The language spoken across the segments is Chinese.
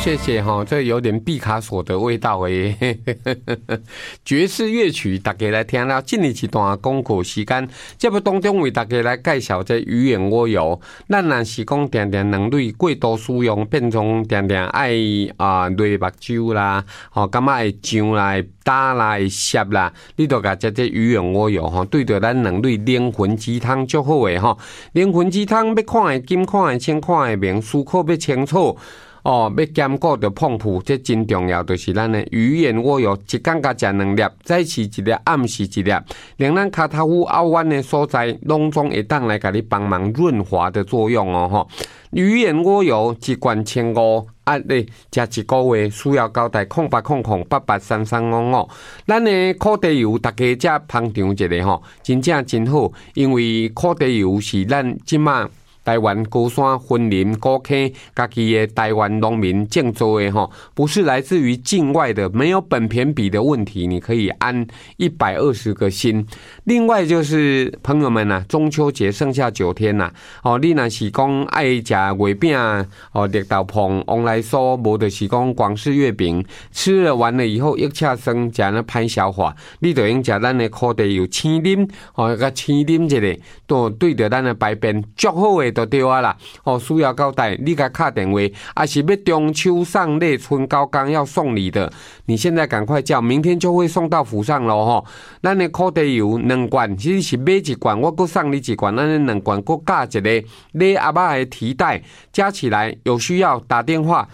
谢谢哈，这有点毕卡索的味道诶。爵士乐曲，大家来听了。进一段广告时间，节目当中为大家来介绍这鱼眼蜗油。咱若是讲定定两类过度使用，变成定定爱泪目睭啦，感觉会痒啦、会打啦、会涩啦，你都甲这鱼眼蜗油吼，对着咱两类灵魂鸡汤足好诶吼。灵魂鸡汤要看会金，看会清，看会明，思考要清楚。要兼顾着碰触，这真重要，就是咱的鱼眼蜗油，一天甲食2粒，早起1粒，暗时1粒，连咱脚头骨凹弯的所在，拢总会当来甲你帮忙润滑的作用哦吼。鱼眼蜗油一罐1500，你食一个月需要交代0800883355。咱的苦茶油，大家才捧场一下吼，真正真好，因为苦茶油是咱即马台湾高山森林高坑家己的台湾农民种做的吼，不是来自于境外的，没有本片比的问题，你可以安120个心。另外就是朋友们啊，中秋节剩下9天啦，你若是讲爱食月饼绿豆椪、往来酥，无就是讲广式月饼，吃了完了以后，腋下酸，食了歹消化，你就用食咱的苦茶油青啉，甲青啉一下，都对着咱的排便足好的。就对啊啦，需要交代，你甲打电话，还是要中秋上内春高刚要送礼的，你现在赶快叫，明天就会送到府上咯吼。咱的苦茶油2罐，其实是买1罐，我搁送你1罐，咱的2罐搁加一个礼阿爸的提袋，加起来有需要打电话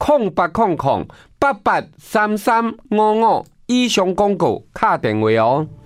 08008833550800883355以上广告打电话哦。